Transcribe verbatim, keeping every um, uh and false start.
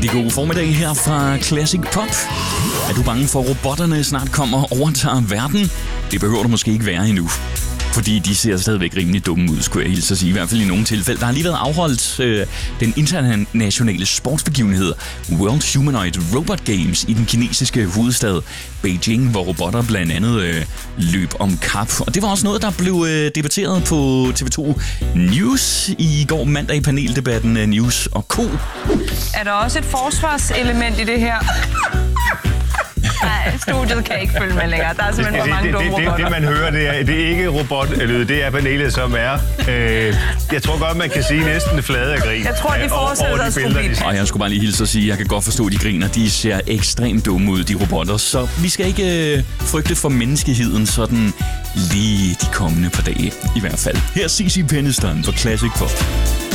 rigtig god formiddag her fra Classic Pop. Er du bange for, at robotterne snart kommer og overtager verden? Det behøver du måske ikke være endnu. Fordi de ser stadigvæk rimelig dumme ud, skulle jeg hilse at sige. I hvert fald i nogle tilfælde. Der har lige været afholdt øh, den internationale sportsbegivenhed World Humanoid Robot Games i den kinesiske hovedstad Beijing, hvor robotter blandt andet øh, løb om kap. Og det var også noget, der blev øh, debatteret på T V to News i går mandag i paneldebatten øh, News og Co. Er der også et forsvarselement i det her? Nej, studiet kan ikke følge med længere. Der er simpelthen for mange dumme robotter. Det, det, det, man hører, det er, det er ikke robot-lyd, det er panelet, som er... Øh, jeg tror godt, man kan sige næsten flade af grin. Jeg tror, de fortsætter sig skrubit. Og jeg skulle bare lige hilse at sige, at jeg kan godt forstå, at de griner. De ser ekstremt dumme ud, de robotter. Så vi skal ikke øh, frygte for menneskeheden sådan lige de kommende par dage i hvert fald. Her er C C Penniston på Classic Pop.